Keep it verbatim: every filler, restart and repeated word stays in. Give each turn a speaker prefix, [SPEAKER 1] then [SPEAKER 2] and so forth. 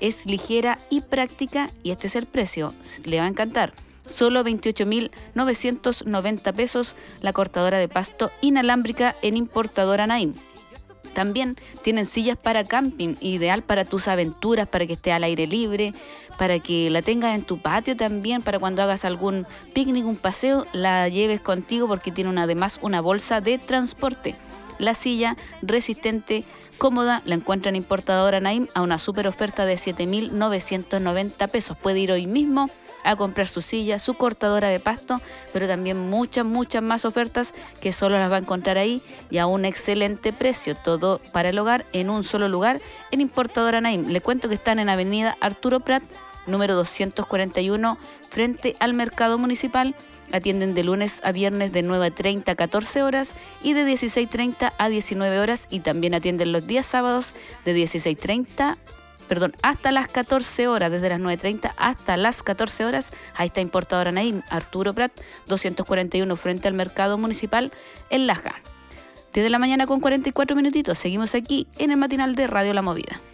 [SPEAKER 1] es ligera y práctica y este es el precio, le va a encantar. Solo veintiocho mil novecientos noventa pesos la cortadora de pasto inalámbrica en Importadora Naim. También tienen sillas para camping, ideal para tus aventuras, para que esté al aire libre, para que la tengas en tu patio también, para cuando hagas algún picnic, un paseo, la lleves contigo porque tiene una, además una bolsa de transporte. La silla resistente, cómoda, la encuentra en Importadora Naim a una super oferta de siete mil novecientos noventa pesos. Puede ir hoy mismo a comprar su silla, su cortadora de pasto, pero también muchas, muchas más ofertas que solo las va a encontrar ahí y a un excelente precio. Todo para el hogar en un solo lugar en Importadora Naim. Le cuento que están en Avenida Arturo Prat, número doscientos cuarenta y uno, frente al Mercado Municipal. Atienden de lunes a viernes de nueve treinta a catorce horas y de dieciséis treinta a diecinueve horas, y también atienden los días sábados de dieciséis treinta perdón, hasta las catorce horas, desde las nueve treinta hasta las catorce horas. Ahí está Importadora Naim, Arturo Prat, doscientos cuarenta y uno, frente al Mercado Municipal en Laja. Desde la mañana con cuarenta y cuatro minutitos, seguimos aquí en el matinal de Radio La Movida.